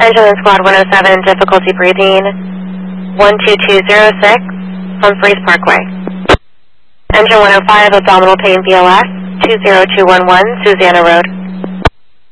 Engine in Squad 107, difficulty breathing, 12206, Humphreys Parkway. Engine 105, abdominal pain BLS, 20211, Susanna Road.